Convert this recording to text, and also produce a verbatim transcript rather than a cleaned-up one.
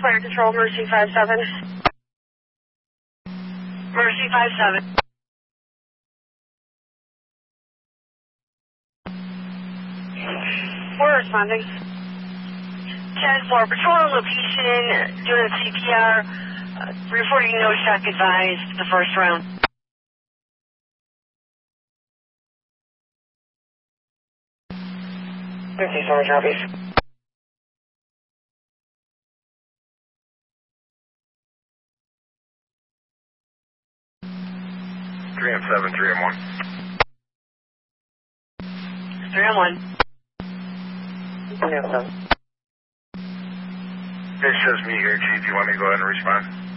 Fire Control, Mercy five seven. Mercy five seven. We're responding. ten four, patrol location, doing C P R, uh, reporting no shock advised, the first round. fifty-seven copies. three M seven, three M one. three M one. three M seven. It says me here, Chief. You want me to go ahead and respond?